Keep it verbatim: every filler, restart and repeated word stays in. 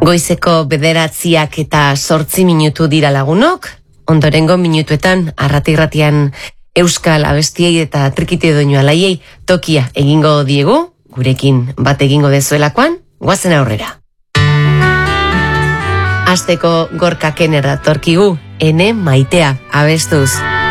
Goizeko bederatziak eta sortzi minutu dira lagunok, ondorengo minutuetan arrati-ratian euskal abestiei eta trikite doinu alaiei tokia egingo diegu, gurekin bat egingo dezuelakoan, guazen aurrera. Asteko Gorka Kenner datorkigu, ene maitea abestuz.